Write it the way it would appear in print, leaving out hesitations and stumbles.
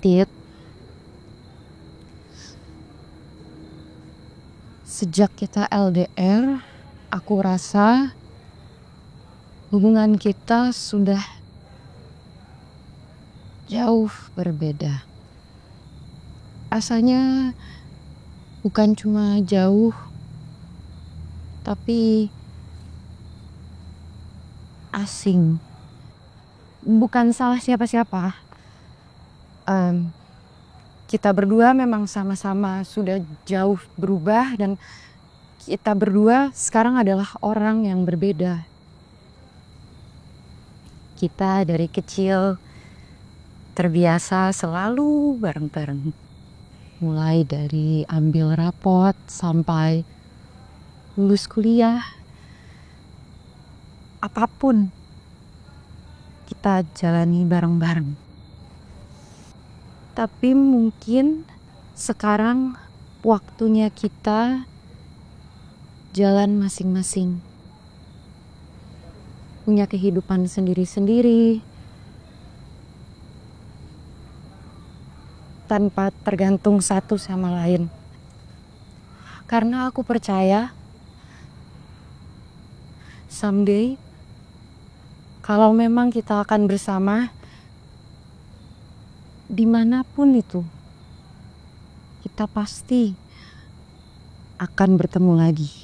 Tit, sejak kita LDR, aku rasa hubungan kita sudah jauh berbeda. Rasanya bukan cuma jauh, tapi asing. Bukan salah siapa-siapa. Kita berdua memang sama-sama sudah jauh berubah, dan kita berdua sekarang adalah orang yang berbeda. Kita dari kecil terbiasa selalu bareng-bareng. Mulai dari ambil rapot sampai lulus kuliah. Apapun kita jalani bareng-bareng. Tapi mungkin sekarang waktunya kita jalan masing-masing. Punya kehidupan sendiri-sendiri. Tanpa tergantung satu sama lain. Karena aku percaya someday kalau memang kita akan bersama, dimanapun itu, kita pasti akan bertemu lagi.